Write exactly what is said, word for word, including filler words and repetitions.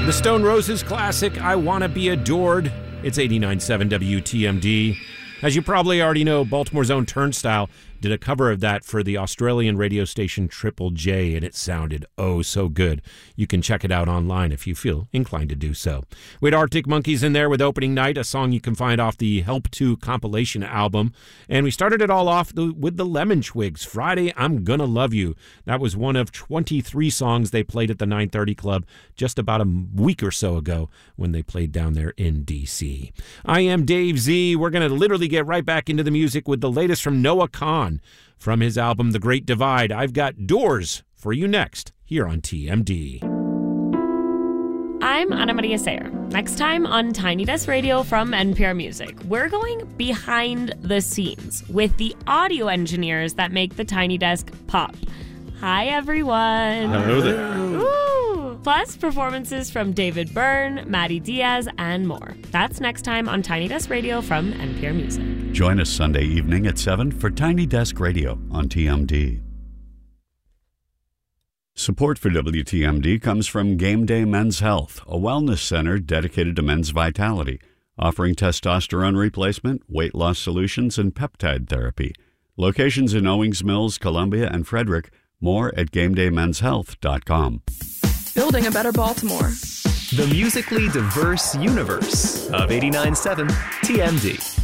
The Stone Roses classic, I Wanna Be Adored. It's eighty-nine point seven W T M D. As you probably already know, Baltimore's own Turnstile did a cover of that for the Australian radio station Triple J, and it sounded oh so good. You can check it out online if you feel inclined to do so. We had Arctic Monkeys in there with Opening Night, a song you can find off the Help to compilation album. And we started it all off with the Lemon Twigs, Friday, I'm Gonna Love You. That was one of twenty-three songs they played at the nine thirty Club just about a week or so ago when they played down there in D C. I am Dave Z. We're going to literally get right back into the music with the latest from Noah Kahan. From his album The Great Divide, I've got Doors for you next here on T M D. I'm Ana Maria Sayer. Next time on Tiny Desk Radio from N P R Music, we're going behind the scenes with the audio engineers that make the Tiny Desk pop. Hi, everyone. Hello there. Woo! Plus, performances from David Byrne, Maddie Diaz, and more. That's next time on Tiny Desk Radio from N P R Music. Join us Sunday evening at seven for Tiny Desk Radio on T M D. Support for W T M D comes from Game Day Men's Health, a wellness center dedicated to men's vitality, offering testosterone replacement, weight loss solutions, and peptide therapy. Locations in Owings Mills, Columbia, and Frederick. More at game day men's health dot com. Building a better Baltimore. The musically diverse universe of eighty-nine point seven T M D.